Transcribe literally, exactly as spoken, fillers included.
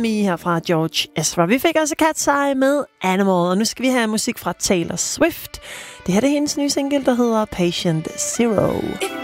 Me her fra George Ezra. Vi fik også Cat's Eye med Animal, og nu skal vi have musik fra Taylor Swift. Det her er hendes nye single, der hedder Patient Zero.